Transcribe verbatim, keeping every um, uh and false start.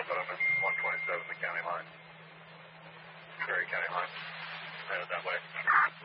but I'm in one twenty-seven, the county line. Prairie County line. Headed that way.